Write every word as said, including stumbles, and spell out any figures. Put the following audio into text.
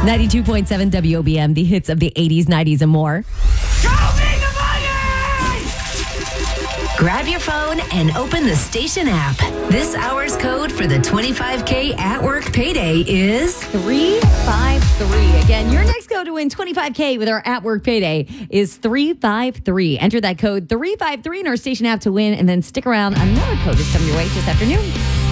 ninety-two point seven W O B M, the hits of the eighties, nineties, and more. Grab your phone and open the station app. This hour's code for the twenty-five K at work payday is three five three. Again, your next code to win twenty-five K with our at work payday is three five three. Enter that code three five three in our station app to win, and then stick around. Another code is coming your way this afternoon.